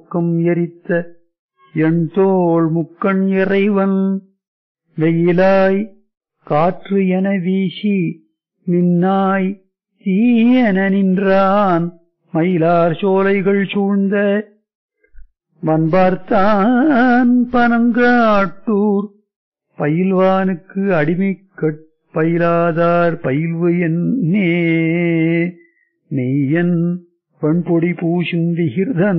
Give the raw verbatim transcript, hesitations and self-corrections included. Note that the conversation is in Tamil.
மூக்கம் எரித்த எண்தோள் முக்கண் இறைவன் வெயிலாய் காற்று என வீசி மின்னாய் தீயென நின்றான் மயிலார் சோலைகள் சூழ்ந்த வன்பார்த்தான் பனங்காட்டூர் பயில்வானுக்கு அடிமைக்கட் பயிலாதார் பயில்வு என்னே மெய்யன் வெண்பொடி பூசும் விகிர்தன்